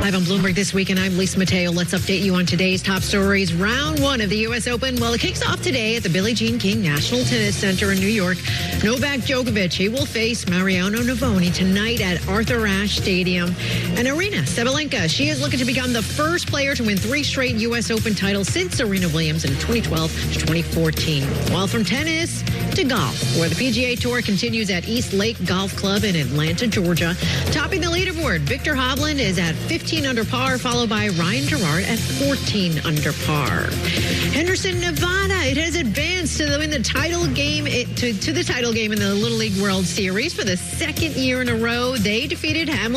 Live on Bloomberg This Week, and I'm Lisa Mateo. Let's update you on today's top stories. Round one of the U.S. Open. Well, it kicks off today at the Billie Jean King National Tennis Center in New York. Novak Djokovic, he will face Mariano Navoni tonight at Arthur Ashe Stadium. And Arina Sabalenka, she is looking to become the first player to win 3 straight U.S. Open titles since Serena Williams in 2012 to 2014. While from tennis to golf, where the PGA Tour continues at East Lake Golf Club in Atlanta, Georgia. Topping the leaderboard, Victor Hovland is at 15 under par, followed by Ryan Gerard at 14 under par. Henderson, Nevada, it has advanced to win the title game to the title game in the Little League World Series for the second year in a row. They defeated Hamilton